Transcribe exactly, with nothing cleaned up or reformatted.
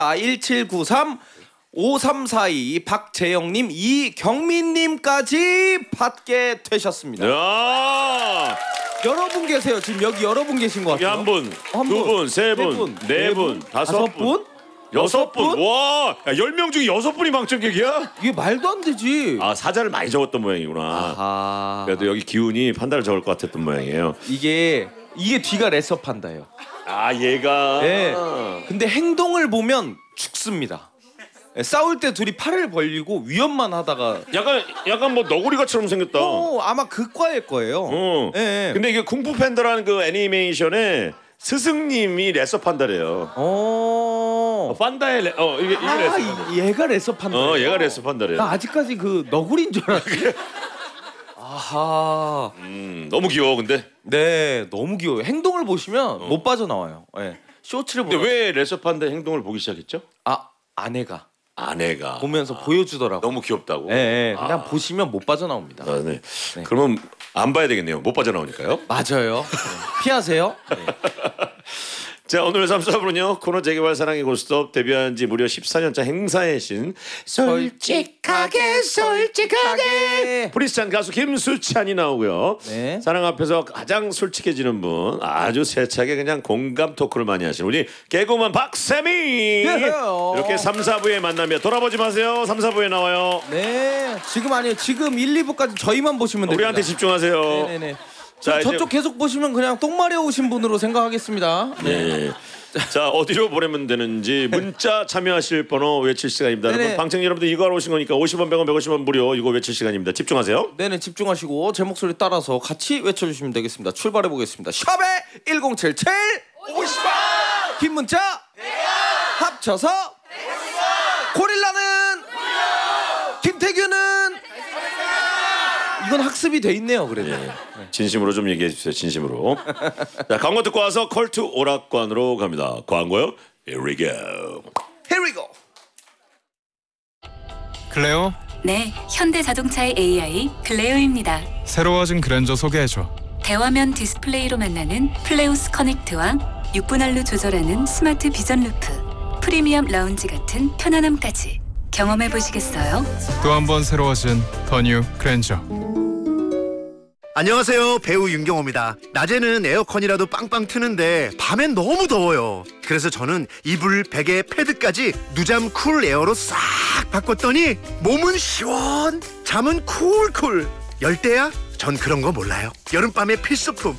아, 일칠구삼 오삼사이 박재영님, 이경민님까지 받게 되셨습니다. 야 여러분 계세요. 지금 여기 여러분 계신 것 같아요. 한 분, 두 분, 세 분, 네 분, 다섯 분, 여섯 분. 와, 열 명 중에 여섯 분이 망청객이야? 이게 말도 안 되지. 아, 사자를 많이 적었던 모양이구나. 아하. 그래도 여기 기운이 판다를 적을 것 같았던 모양이에요. 이게 이게 뒤가 레서 판다예요. 아, 얘가. 네. 근데 행동을 보면 죽습니다. 네, 싸울 때 둘이 팔을 벌리고 위협만 하다가 약간 약간 뭐 너구리가처럼 생겼다. 어, 아마 극과일 거예요. 어. 네. 근데 이게 쿵푸 팬더라는 그 애니메이션에 스승님이 레서 판다래요. 어. 어, 판다의 레, 어 이게 이게 아, 레서. 이, 얘가 레서 판다. 어, 얘가 레서 판다래요. 나 아직까지 그 너구리인 줄 알았어. 아하. 음, 너무 귀여워 근데. 네, 너무 귀여워요. 행동을 보시면 어. 못 빠져나와요. 네. 쇼츠를 근데 보면. 왜 레서 판다의 행동을 보기 시작했죠? 아, 아내가. 아내가 보면서 아, 보여주더라고. 너무 귀엽다고. 네, 네. 그냥 아. 보시면 못 빠져나옵니다. 아, 네. 네. 그러면 안 봐야 되겠네요. 못 빠져나오니까요. 맞아요. 네. 피하세요. 네. 자, 오늘 삼, 사 부는요 코너 재개발 사랑의 고스톱 데뷔한 지 무려 십사 년차 행사의 신 솔직하게 솔직하게 프리스찬 가수 김수찬이 나오고요. 네. 사랑 앞에서 가장 솔직해지는 분, 아주 세차게 그냥 공감 토크를 많이 하시는 우리 개그우먼 박세미. 이렇게 삼, 사 부에 만나며 돌아보지 마세요. 삼, 사 부에 나와요. 네, 지금 아니에요. 지금 일, 이 부까지 저희만 보시면 됩니다. 우리한테 집중하세요. 네네네. 자, 저, 저쪽 이제... 계속 보시면 그냥 똥 마려우신 분으로 생각하겠습니다. 네. 자, 어디로 보내면 되는지 문자 참여하실 번호 외칠 시간입니다. 네네. 여러분 방청 여러분들 이거 하러 오신 거니까 오십 원, 백 원, 백오십 원 무료 이거 외칠 시간입니다. 집중하세요. 네네, 집중하시고 제 목소리 따라서 같이 외쳐주시면 되겠습니다. 출발해 보겠습니다. 샵에 일공칠칠 오십 원 긴 문자 합쳐서 고릴라는 김태균은 이건 학습이 돼 있네요. 그래도 네. 진심으로 좀 얘기해 주세요. 진심으로. 자, 광고 듣고 와서 컬투 오락관으로 갑니다. 광고요. Here we go. Here we go. 클레오? 네, 현대자동차의 에이아이 클레오입니다. 새로워진 그랜저 소개해줘. 대화면 디스플레이로 만나는 플레우스 커넥트와 육 분할로 조절하는 스마트 비전 루프, 프리미엄 라운지 같은 편안함까지 경험해 보시겠어요? 또 한 번 새로워진 더 뉴 그랜저. 안녕하세요, 배우 윤경호입니다. 낮에는 에어컨이라도 빵빵 트는데 밤엔 너무 더워요. 그래서 저는 이불, 베개, 패드까지 누잠 쿨 에어로 싹 바꿨더니 몸은 시원, 잠은 쿨쿨. 열대야? 전 그런 거 몰라요. 여름밤의 필수품